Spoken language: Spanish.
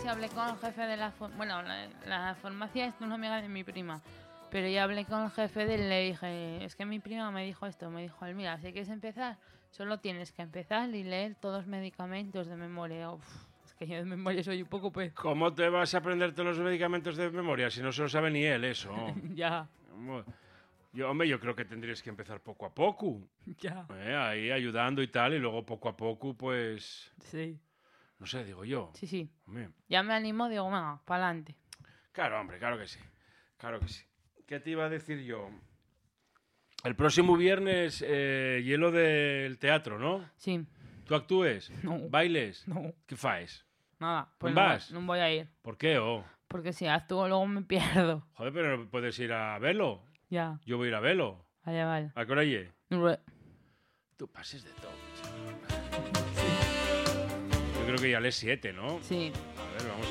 sí hablé con el jefe de la... Bueno, la farmacia es una amiga de mi prima. Pero ya hablé con el jefe de él, le dije, es que mi prima me dijo esto, me dijo, mira, si quieres empezar, solo tienes que empezar y leer todos los medicamentos de memoria. Uf, es que yo de memoria soy un poco pez. ¿Cómo te vas a aprenderte los medicamentos de memoria si no se lo sabe ni él eso? Ya, Yo creo que tendrías que empezar poco a poco. ya, Ahí ayudando y tal, y luego poco a poco, pues... sí, No sé, digo yo. sí. Hombre, Ya me animó, digo, venga, para adelante. claro, hombre, claro que sí. Claro que sí. ¿Qué te iba a decir yo? El próximo viernes, hielo del teatro, ¿no? Sí, ¿Tú actúes? No. ¿Bailes? no, ¿Qué faes? nada, pues ¿No no, vas? no voy a ir. ¿Por qué? Oh? Porque si actúo luego me pierdo. Joder, pero no puedes ir a verlo. Ya, Yo voy a ir a verlo. vale. ¿A qué hora llegue? Ue. Tú pases de todo, picha. Yo creo que ya le 7, ¿no? Sí. A ver, vamos